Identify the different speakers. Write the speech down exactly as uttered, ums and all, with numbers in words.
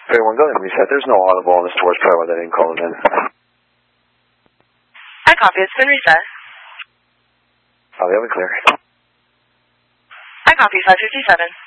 Speaker 1: thirty-one, go ahead and reset. There's no audible on the storage, probably why they didn't call it in.
Speaker 2: I copy. It's been reset.
Speaker 1: Oh, they'll be clear.
Speaker 2: I copy. five fifty-seven.